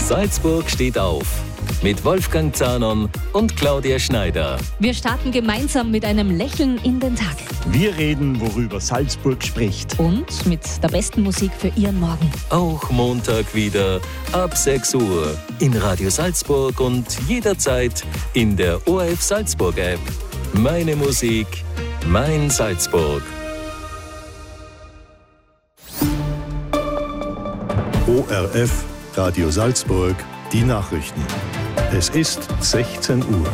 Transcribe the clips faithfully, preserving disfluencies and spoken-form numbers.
Salzburg steht auf. Mit Wolfgang Zahnon und Claudia Schneider. Wir starten gemeinsam mit einem Lächeln in den Tag. Wir reden, worüber Salzburg spricht. Und mit der besten Musik für Ihren Morgen. Auch Montag wieder ab sechs Uhr in Radio Salzburg und jederzeit in der O R F Salzburg App. Meine Musik, mein Salzburg. O R F, Radio Salzburg, die Nachrichten. Es ist sechzehn Uhr.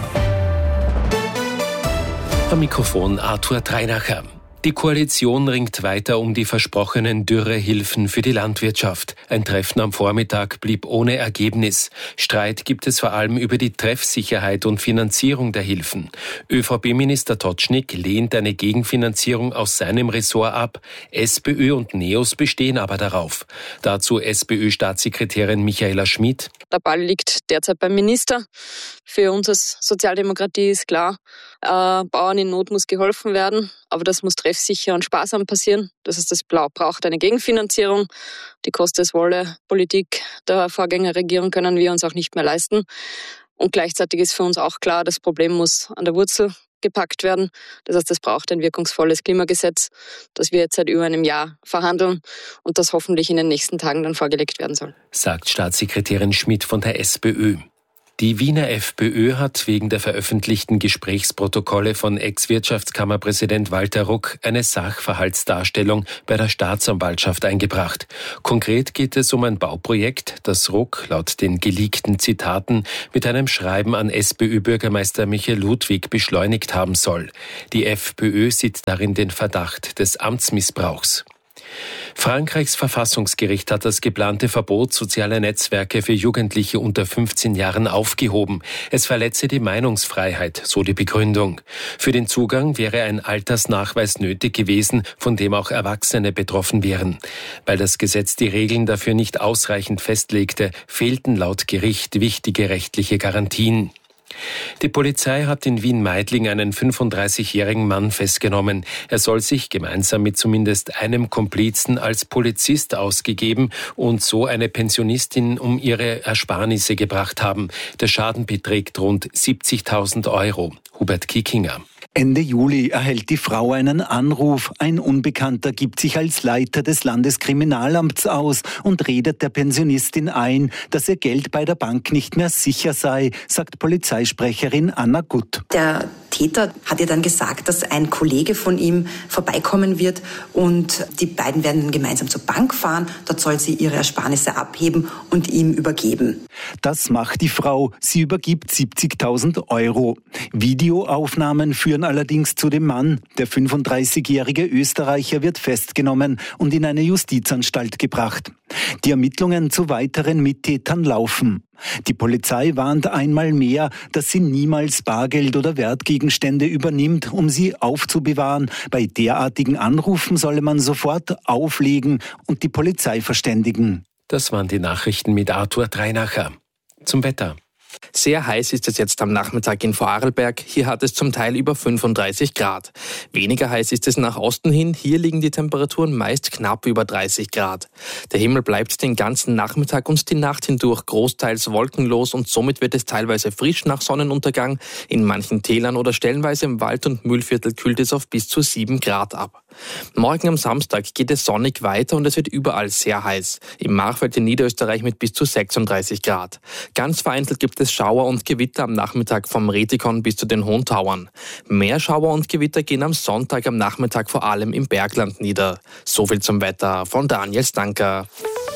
Am Mikrofon Arthur Dreinacher. Die Koalition ringt weiter um die versprochenen Dürrehilfen für die Landwirtschaft. Ein Treffen am Vormittag blieb ohne Ergebnis. Streit gibt es vor allem über die Treffsicherheit und Finanzierung der Hilfen. ÖVP-Minister Totschnig lehnt eine Gegenfinanzierung aus seinem Ressort ab. SPÖ und NEOS bestehen aber darauf. Dazu SPÖ-Staatssekretärin Michaela Schmid. Der Ball liegt derzeit beim Minister. Für uns als Sozialdemokratie ist klar, äh, Bauern in Not muss geholfen werden, aber das muss treffsicher und sparsam passieren. Das heißt, es braucht eine Gegenfinanzierung. Die Koste-es-wolle Politik der Vorgängerregierung können wir uns auch nicht mehr leisten. Und gleichzeitig ist für uns auch klar, das Problem muss an der Wurzel gepackt werden. Das heißt, es braucht ein wirkungsvolles Klimagesetz, das wir jetzt seit über einem Jahr verhandeln und das hoffentlich in den nächsten Tagen dann vorgelegt werden soll. Sagt Staatssekretärin Schmid von der SPÖ. Die Wiener FPÖ hat wegen der veröffentlichten Gesprächsprotokolle von Ex-Wirtschaftskammerpräsident Walter Ruck eine Sachverhaltsdarstellung bei der Staatsanwaltschaft eingebracht. Konkret geht es um ein Bauprojekt, das Ruck laut den geleakten Zitaten mit einem Schreiben an SPÖ-Bürgermeister Michael Ludwig beschleunigt haben soll. Die FPÖ sieht darin den Verdacht des Amtsmissbrauchs. Frankreichs Verfassungsgericht hat das geplante Verbot sozialer Netzwerke für Jugendliche unter fünfzehn Jahren aufgehoben. Es verletze die Meinungsfreiheit, so die Begründung. Für den Zugang wäre ein Altersnachweis nötig gewesen, von dem auch Erwachsene betroffen wären. Weil das Gesetz die Regeln dafür nicht ausreichend festlegte, fehlten laut Gericht wichtige rechtliche Garantien. Die Polizei hat in Wien-Meidling einen fünfunddreißigjährigen Mann festgenommen. Er soll sich gemeinsam mit zumindest einem Komplizen als Polizist ausgegeben und so eine Pensionistin um ihre Ersparnisse gebracht haben. Der Schaden beträgt rund siebzigtausend Euro. Hubert Kickinger. Ende Juli erhält die Frau einen Anruf. Ein Unbekannter gibt sich als Leiter des Landeskriminalamts aus und redet der Pensionistin ein, dass ihr Geld bei der Bank nicht mehr sicher sei, sagt Polizeisprecherin Anna Gutt. Der Täter hat ihr dann gesagt, dass ein Kollege von ihm vorbeikommen wird und die beiden werden dann gemeinsam zur Bank fahren. Dort soll sie ihre Ersparnisse abheben und ihm übergeben. Das macht die Frau. Sie übergibt siebzigtausend Euro. Videoaufnahmen führen allerdings zu dem Mann. Der fünfunddreißigjährige Österreicher wird festgenommen und in eine Justizanstalt gebracht. Die Ermittlungen zu weiteren Mittätern laufen. Die Polizei warnt einmal mehr, dass sie niemals Bargeld oder Wertgegenstände übernimmt, um sie aufzubewahren. Bei derartigen Anrufen solle man sofort auflegen und die Polizei verständigen. Das waren die Nachrichten mit Arthur Dreinacher. Zum Wetter. Sehr heiß ist es jetzt am Nachmittag in Vorarlberg. Hier hat es zum Teil über fünfunddreißig Grad. Weniger heiß ist es nach Osten hin. Hier liegen die Temperaturen meist knapp über dreißig Grad. Der Himmel bleibt den ganzen Nachmittag und die Nacht hindurch großteils wolkenlos und somit wird es teilweise frisch nach Sonnenuntergang. In manchen Tälern oder stellenweise im Wald- und Mühlviertel kühlt es auf bis zu sieben Grad ab. Morgen am Samstag geht es sonnig weiter und es wird überall sehr heiß. Im Machfeld in Niederösterreich mit bis zu sechsunddreißig Grad. Ganz vereinzelt gibt es Schauer und Gewitter am Nachmittag vom Retikon bis zu den Hohen Tauern. Mehr Schauer und Gewitter gehen am Sonntag am Nachmittag vor allem im Bergland nieder. Soviel zum Wetter von Daniel Stanker.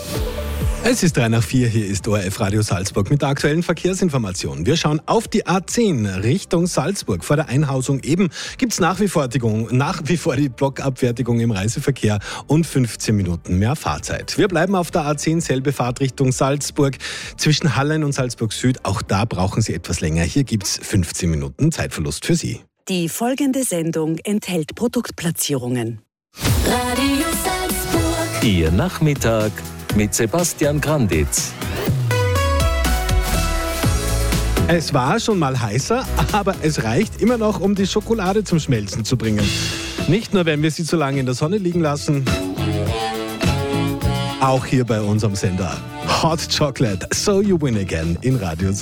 Es ist drei nach vier, hier ist O R F Radio Salzburg mit der aktuellen Verkehrsinformation. Wir schauen auf die A zehn Richtung Salzburg. Vor der Einhausung eben gibt es nach wie vor, nach wie vor die Blockabfertigung im Reiseverkehr und fünfzehn Minuten mehr Fahrzeit. Wir bleiben auf der A zehn, selbe Fahrt Richtung Salzburg zwischen Hallein und Salzburg Süd. Auch da brauchen Sie etwas länger. Hier gibt es fünfzehn Minuten Zeitverlust für Sie. Die folgende Sendung enthält Produktplatzierungen. Radio Salzburg. Ihr Nachmittag mit Sebastian Granditz. Es war schon mal heißer, aber es reicht immer noch, um die Schokolade zum Schmelzen zu bringen. Nicht nur, wenn wir sie zu lange in der Sonne liegen lassen, auch hier bei unserem Sender. Hot Chocolate, So You Win Again in Radio